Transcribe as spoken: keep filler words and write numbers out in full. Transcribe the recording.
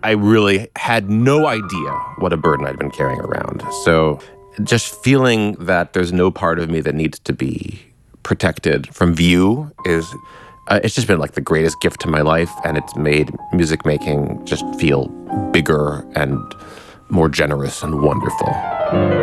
I really had no idea what a burden I'd been carrying around. So just feeling that there's no part of me that needs to be protected from view is, uh, it's just been like the greatest gift to my life. And it's made music making just feel bigger and more generous and wonderful.